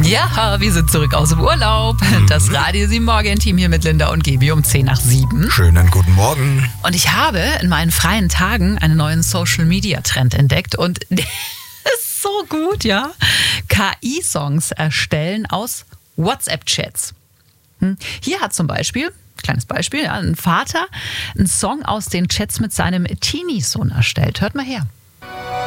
Ja, wir sind zurück aus dem Urlaub. Das Radio 7 Morgen-Team hier mit Linda und Gaby um 6:10. Schönen guten Morgen. Und ich habe in meinen freien Tagen einen neuen Social-Media-Trend entdeckt und der ist so gut, ja. KI-Songs erstellen aus WhatsApp-Chats. Hier hat zum Beispiel, kleines Beispiel, ein Vater einen Song aus den Chats mit seinem Teenie-Sohn erstellt. Hört mal her.